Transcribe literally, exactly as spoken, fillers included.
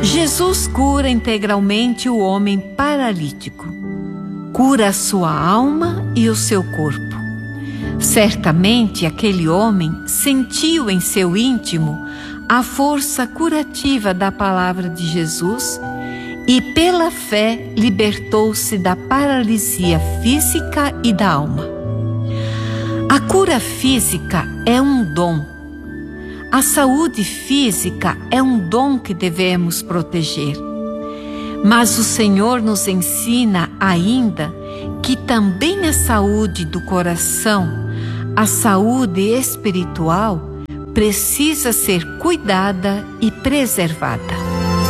Jesus cura integralmente o homem paralítico. Cura a sua alma e o seu corpo. Certamente aquele homem sentiu em seu íntimo a força curativa da palavra de Jesus e, pela fé, libertou-se da paralisia física e da alma. A cura física é um dom. A saúde física é um dom que devemos proteger. Mas o Senhor nos ensina ainda que também a saúde do coração, a saúde espiritual, precisa ser cuidada e preservada.